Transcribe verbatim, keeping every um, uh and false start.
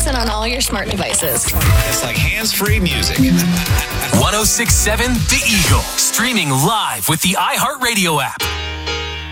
listen on all your smart devices. It's like hands-free music. one oh six point seven The Eagle. Streaming live with the iHeartRadio app.